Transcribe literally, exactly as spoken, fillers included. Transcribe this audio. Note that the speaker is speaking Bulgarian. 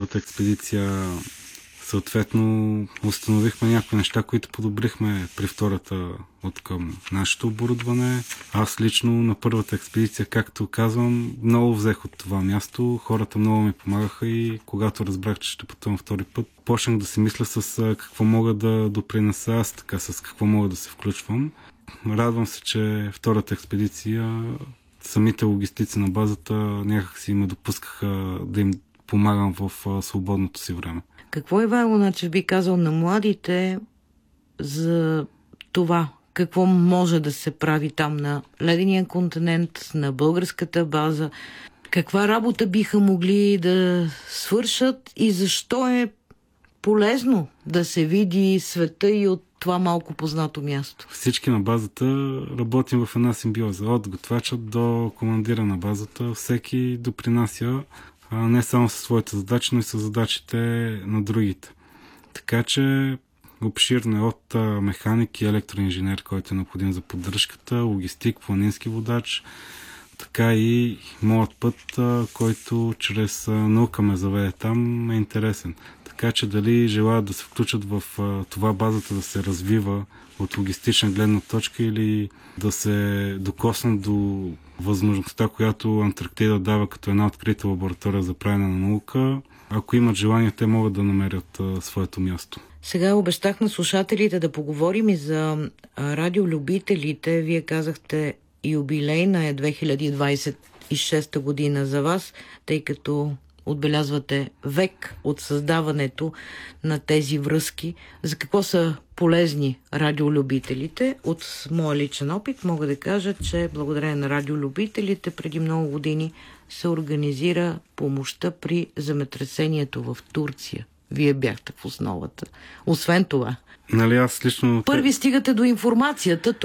първата експедиция съответно установихме някои неща, които подобрихме при втората от към нашето оборудване. Аз лично на първата експедиция, както казвам, много взех от това място. Хората много ми помагаха и когато разбрах, че ще пътувам втори път, почнах да си мисля с какво мога да допринеса аз, така с какво мога да се включвам. Радвам се, че втората експедиция, самите логистици на базата някак си ме допускаха да им помагам в свободното си време. Какво Ивайло Начев би казал на младите за това? Какво може да се прави там на ледения континент, на българската база? Каква работа биха могли да свършат и защо е полезно да се види света и от това малко познато място? Всички на базата работим в една симбиоза. От готвача до командира на базата. Всеки допринася не само със своите задачи, но и със задачите на другите. Така че обширно е от механик и електроинженер, който е необходим за поддръжката, логистик, планински водач, така и моят път, който чрез наука ме заведе там, е интересен. Така че дали желаят да се включат в това базата да се развива от логистична гледна точка или да се докоснат до възможността, която Антарктида дава като една открита лаборатория за правене на наука. Ако имат желание, те могат да намерят а, своето място. Сега обещах на слушателите да поговорим и за радиолюбителите. Вие казахте, юбилейна е две хиляди двадесет и шеста година за вас, тъй като отбелязвате век от създаването на тези връзки. За какво са полезни радиолюбителите? От моя личен опит мога да кажа, че благодарение на радиолюбителите преди много години се организира помощта при земетресението в Турция. Вие бяхте в основата. Освен това, нали, аз лично... първи стигате до информацията.